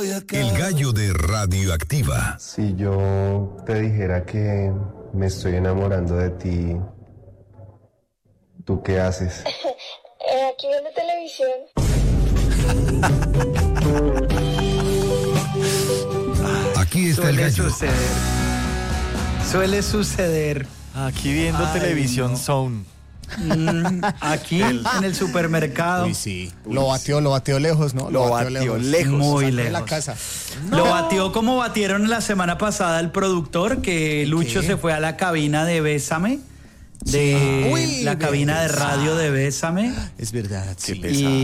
El gallo de Radioactiva. Si yo te dijera que me estoy enamorando de ti, ¿tú qué haces? Aquí viendo televisión. Aquí está el gallo. Suele suceder. Aquí viendo televisión Zone. Aquí en el supermercado. Uy, sí. Lo batió lejos, ¿no? Lo batió lejos. Muy Sacó de lejos. la casa. Lo batió como batieron la semana pasada el productor, que Lucho se fue a la cabina de Bésame, la cabina de radio de Bésame, Es verdad, sí.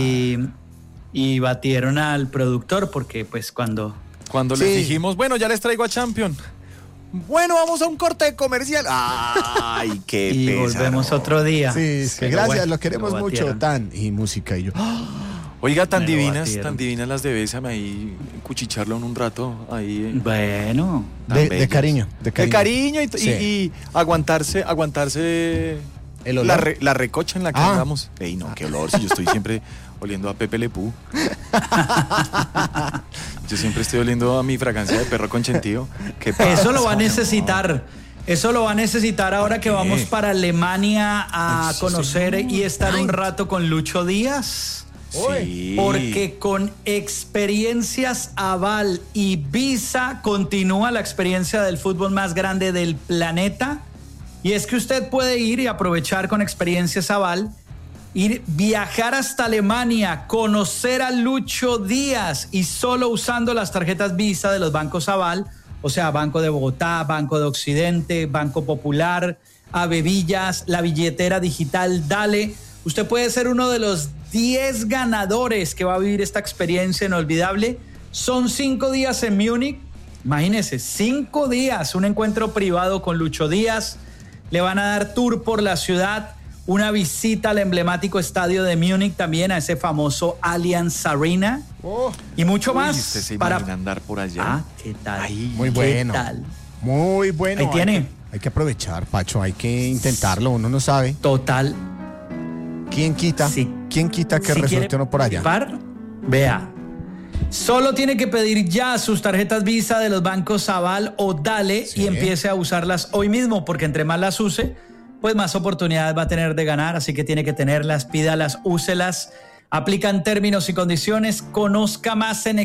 y batieron al productor porque pues cuando Les dijimos, bueno, ya les traigo a Champion. Bueno, vamos a un corte comercial. Ay, qué y pesar. volvemos otro día. Sí, es que Pero gracias, bueno, lo queremos lo mucho. batieron. Y música y yo. Oiga, tan Me lo divinas batieron. las de Bésame ahí, cuchicharlo en un rato ahí. Bueno, Tan De bellas. cariño. De cariño Sí. y aguantarse El olor. la recocha en la que andamos. Ey, no, qué olor, si yo estoy siempre oliendo a Pepe Le Pew. Yo siempre estoy oliendo a mi fragancia de perro consentido. ¿Qué pasa? eso lo va a necesitar. Eso lo va a necesitar ahora que vamos para Alemania a conocer y estar un rato con Lucho Díaz. Sí. Porque con experiencias Aval y Visa continúa la experiencia del fútbol más grande del planeta. Y es que usted puede ir y aprovechar con experiencias Aval, viajar hasta Alemania, conocer a Lucho Díaz y solo usando las tarjetas Visa de los bancos Aval, o sea, Banco de Bogotá, Banco de Occidente, Banco Popular, Avevillas, la billetera digital Dale. Usted puede ser uno de los 10 ganadores que va a vivir esta experiencia inolvidable. Son 5 días en Múnich. Imagínense, 5 días, un encuentro privado con Lucho Díaz. Le van a dar tour por la ciudad, una visita al emblemático estadio de Múnich, también a ese famoso Allianz Arena. Y mucho más. ¿Usted se imagina andar por allá? Ah, ¿qué tal? Ay, Muy ¿Qué bueno. tal? Muy bueno. Ahí tiene. Hay que aprovechar, Pacho. Hay que intentarlo. Uno no sabe. Total. ¿Quién quita? Sí. ¿Quién quita que Si resulte quiere uno por allá? participar, vea. Solo tiene que pedir ya sus tarjetas Visa de los bancos Aval o Dale Sí. y empiece a usarlas hoy mismo, porque entre más las use, pues más oportunidades va a tener de ganar, así que tiene que tenerlas, pídalas, úselas. Aplican términos y condiciones, conozca más en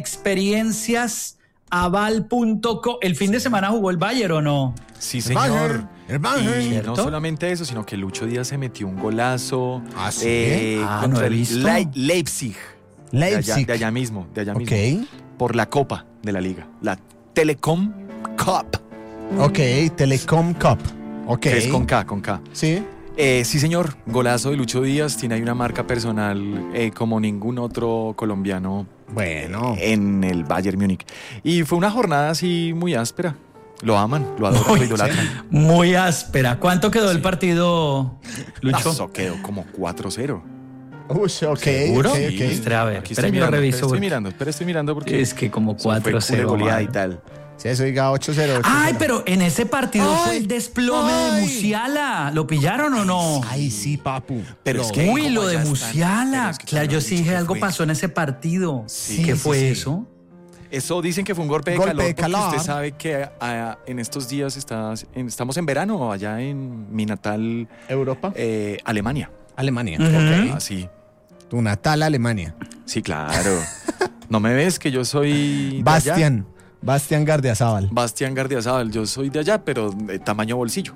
experienciasaval.co. El fin de semana jugó el Bayern, ¿o no? Sí, El señor. Bayern, el Bayern. Y ¿Cierto? no solamente eso, sino que Lucho Díaz se metió un golazo ¿Ah, sí? No contra he el visto. Leipzig. Leipzig. De allá mismo. Ok. Por la Copa de la Liga. La Telecom Cup. Ok, Telecom Cup. Ok. Que es con K. Sí. Sí, señor. Golazo de Lucho Díaz. Tiene ahí una marca personal como ningún otro colombiano Bueno. en el Bayern Múnich. Y fue una jornada así muy áspera. Lo aman, lo adoran, lo idolatran. Muy áspera. ¿Cuánto quedó el partido, Lucho? Eso quedó como 4-0. Uy, ok. ¿Seguro? Ok, Sí. ok. Espera, a ver, Aquí espera, estoy yo mirando, reviso. estoy mirando porque Es que como eso fue 4-0. goleada y madre. tal. Si eso diga 8-0. Ay, pero en ese partido fue el desplome de ay. Musiala. ¿Lo pillaron o no? Ay, sí, papu. Pero es que Uy, como lo de ya están- Musiala. pero es que Claro, ya yo han sí dicho dije que algo fue. pasó en ese partido. Sí, ¿Qué sí, fue sí. eso? Eso dicen que fue un golpe de Golpe calor de porque calor. usted sabe que en estos días estamos en verano allá en mi natal Europa. Alemania. Alemania. Ujú. Ok. Así. Tu natal Alemania. Sí, claro. ¿No me ves que yo soy de allá? Bastián Gardiazabal. Bastián Gardiazabal. Yo soy de allá, pero de tamaño bolsillo.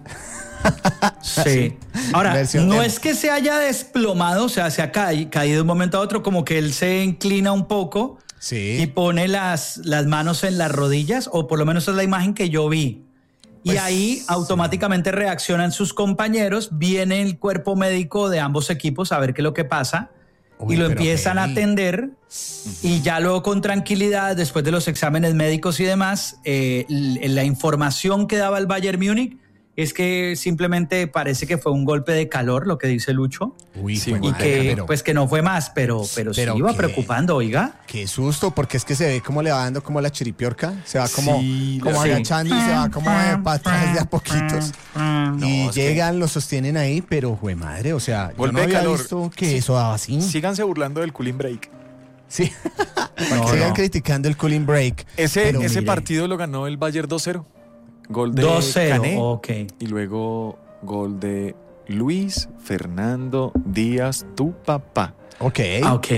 Sí. Ahora, Versión no demo. es que se haya desplomado, o sea, se ha caído de un momento a otro, como que él se inclina un poco y Sí. pone las manos en las rodillas, o por lo menos es la imagen que yo vi. Y Pues, ahí automáticamente reaccionan sus compañeros, viene el cuerpo médico de ambos equipos a ver qué es lo que pasa. Uy, Y lo pero empiezan a heavy. atender y ya luego con tranquilidad, después de los exámenes médicos y demás, la información que daba el Bayern Múnich es que simplemente parece que fue un golpe de calor, lo que dice Lucho, Uy, Sí, fue y madre, que pero pues que no fue más, pero sí pero iba qué- preocupando, oiga. qué susto, porque es que se ve como le va dando como la chiripiorca. Se va como, Sí, como sí. agachando y se va como para atrás de a poquitos. Y es que- llegan, lo sostienen ahí, pero jue madre, o sea, yo Golpe no de había calor. visto que Sí. eso daba así. Síganse burlando del cooling break. Sí. Para que sigan criticando el cooling break. Ese mire, partido lo ganó el Bayern 2-0. Gol de 2-0, Cané. ok. Y luego gol de Luis Fernando Díaz, tu papá. Ok. Ok.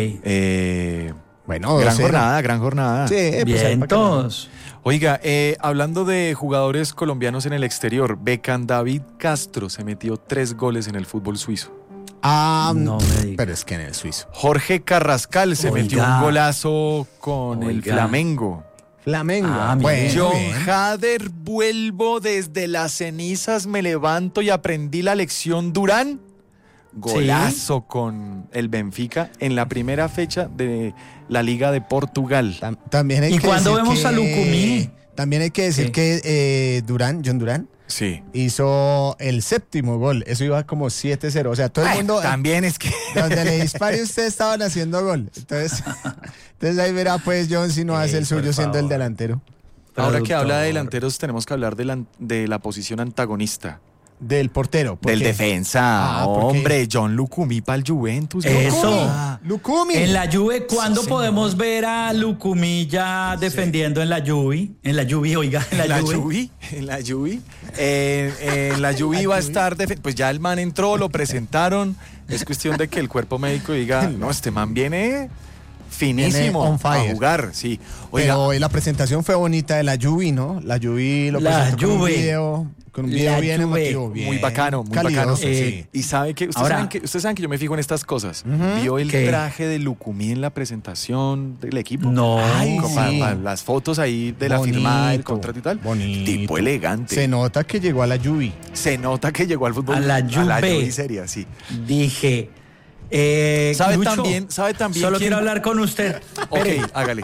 Bueno, Gran 2-0. gran jornada. Sí, pues ahí para que no. Vientos. Oiga, hablando de jugadores colombianos en el exterior, Beckham David Castro se metió 3 goles en el fútbol suizo. No me diga. Pero es que en el suizo. Jorge Carrascal se Oiga. metió un golazo con el Oiga. Flamengo. Flamengo. Ah, bueno, John bien. Hader, vuelvo desde las cenizas, me levanto y aprendí la lección Durán. Golazo con el Benfica en la primera fecha de la Liga de Portugal. También hay ¿Y que cuándo decir vemos que- a Lucumí? También hay que decir Sí. que John Durán, Sí. hizo el 7º gol. Eso iba como 7-0. O sea, todo el mundo. También es que... Donde le dispare usted estaban haciendo gol. Entonces ahí verá pues John si no hace el por suyo siendo el favor. delantero. Ahora que habla de Productor. delanteros, tenemos que hablar de la posición antagonista. Del portero. ¿por Del qué? defensa. Ah, ¿por qué? Hombre, John Lucumí para el Juventus. Eso. loco. Lucumi. En la Juve, ¿cuándo Sí, podemos ver a Lucumí ya defendiendo en la Juve? En la Juve, oiga, en la Juve. En la Juve. En la Juve va a estar... Pues ya el man entró, lo presentaron. Es cuestión de que el cuerpo médico diga, no, este man viene finísimo Viene on a fire. jugar. Sí. Oiga, Pero la presentación fue bonita de la Juve, ¿no? La Juve lo La presentó Juve. con un video La bien Juve. emotivo, bien muy bacano, muy calidoso, bacano. sí. Y sabe que Ahora- ustedes saben que yo me fijo en estas cosas. Vio el ¿Qué? traje de Lucumí en la presentación del equipo. No. Ay, Como sí. para las fotos ahí de la Bonito, firma del contrato y tal. bonito. Tipo elegante. Se nota que llegó a la Juve. Se nota que llegó al fútbol. A la Juve. seria, sí. Dije. ¿Sabe Lucho, también Solo quién- quiero hablar con usted. Ok, Espere. hágale.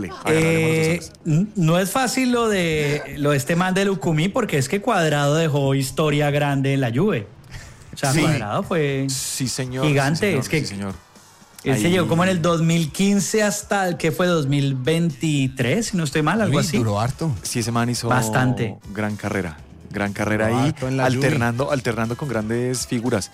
No es fácil lo de este man de Lucumí porque es que Cuadrado dejó historia grande en la Juve. O sea, Sí. Cuadrado fue Sí, señor. gigante. Sí, señor, es que sí, señor. él se Ahí- llegó como en el 2015 hasta el que fue 2023, si no estoy mal, algo Uy, así. duró harto. Sí, ese man hizo Bastante. gran carrera ahí, Harto en la alternando con grandes figuras.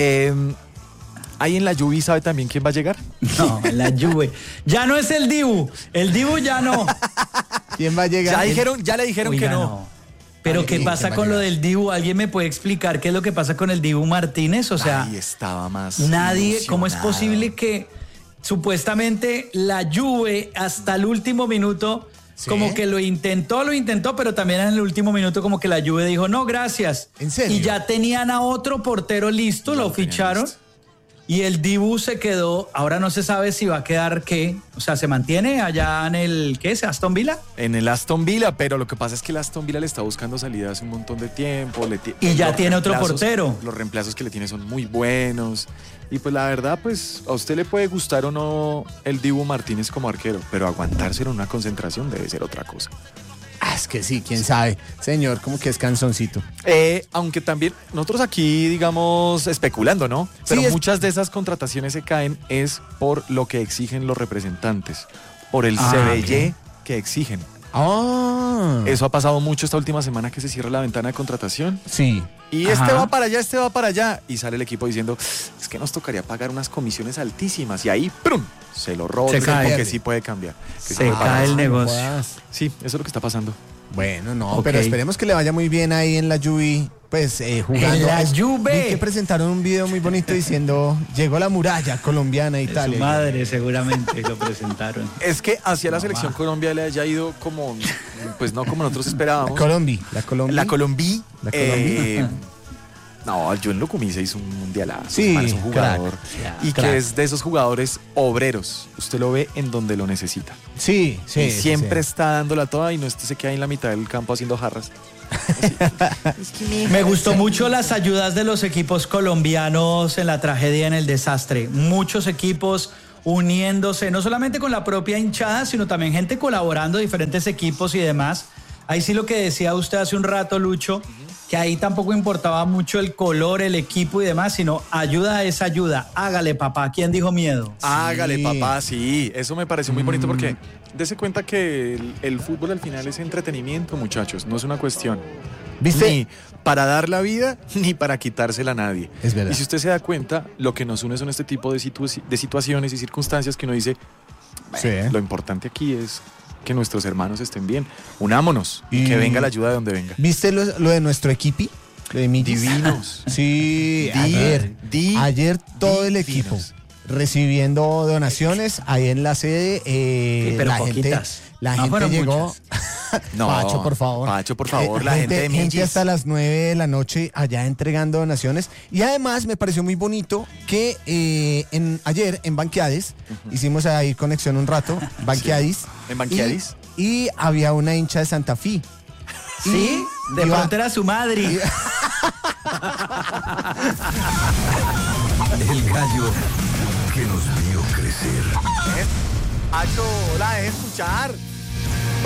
Ahí en la Juve, ¿sabe también quién va a llegar? No, en la Juve. Ya no es el Dibu ya no. ¿Quién va a llegar? Ya le dijeron Oiga, que no. Pero Ay, ¿qué ¿quién pasa va a con lo llegar? del Dibu? ¿Alguien me puede explicar qué es lo que pasa con el Dibu Martínez? O sea, Ahí estaba más nadie, ¿cómo es ilusionado. posible que supuestamente la Juve hasta el último minuto ¿Sí? como que lo intentó, pero también en el último minuto como que la Juve dijo, no, gracias. ¿En serio? Y ya tenían a otro portero listo, Ya lo lo tenían ficharon. listo. Y el Dibu se quedó, ahora no se sabe si va a quedar qué, o sea, se mantiene allá en el, ¿qué es? ¿Aston Villa? En el Aston Villa, pero lo que pasa es que el Aston Villa le está buscando salida hace un montón de tiempo. Y ya los tiene otro reemplazos- portero. Los reemplazos que le tiene son muy buenos. Y pues la verdad, pues a usted le puede gustar o no el Dibu Martínez como arquero, pero aguantarse en una concentración debe ser otra cosa. Ah, es que sí, quién sabe. Señor, como que es canzoncito. Aunque también nosotros aquí, digamos, especulando, ¿no? Pero Sí, muchas de esas contrataciones se caen es por lo que exigen los representantes, por el Ah, CBY que exigen. Ah. Eso ha pasado mucho esta última semana que se cierra la ventana de contratación. Sí. Y Ajá. este va para allá. Y sale el equipo diciendo, es que nos tocaría pagar unas comisiones altísimas. Y ahí, ¡prum!, se lo roban Se cae. porque sí puede cambiar. Que Se sí puede pagar. cae el negocio. Jodas. Sí, eso es lo que está pasando. Bueno, no, Ok. pero esperemos que le vaya muy bien ahí en la Juve, pues jugando. En la Vi Juve. que presentaron un video muy bonito diciendo, llegó la muralla colombiana y De tal. su madre seguramente lo presentaron. Es que hacia la selección Colombia le haya ido como, pues no como nosotros esperábamos. La Colombia. La Colombí. La Colombí. No, John Lucumí se hizo un mundialazo. Sí, Es un jugador. crack, y crack. que es de esos jugadores obreros. Usted lo ve en donde lo necesita. Sí, sí. y sí, siempre sí. está dándola toda y no se queda ahí en la mitad del campo haciendo jarras. Me gustó mucho las ayudas de los equipos colombianos en la tragedia, en el desastre. Muchos equipos uniéndose, no solamente con la propia hinchada, sino también gente colaborando, diferentes equipos y demás. Ahí sí lo que decía usted hace un rato, Lucho, que ahí tampoco importaba mucho el color, el equipo y demás, sino ayuda es ayuda. Hágale, papá. ¿Quién dijo miedo? Hágale, papá, sí. Eso me pareció muy bonito porque dése cuenta que el fútbol al final es entretenimiento, muchachos. No es una cuestión ¿Viste? ni para dar la vida ni para quitársela a nadie. Es verdad. Y si usted se da cuenta, lo que nos une son este tipo de situaciones y circunstancias que uno dice, Sí. Lo importante aquí es que nuestros hermanos estén bien. Unámonos y que venga la ayuda de donde venga. ¿Viste lo de nuestro equipi? Lo de Millis? Divinos. Sí, ayer todo el equipo recibiendo donaciones ahí en la sede. pero la poquitas. La No gente fueron llegó. muchas. No, Pacho, por favor. Pacho, por favor, la gente de Millis. Gente hasta las 9 de la noche allá entregando donaciones. Y además me pareció muy bonito que ayer en Banqueades, hicimos ahí conexión un rato, Banqueadis. ¿En Banqueadis? Y había una hincha de Santa Fe. Sí, de pronto era su madre. El gallo que nos vio crecer. Pacho, la deje escuchar.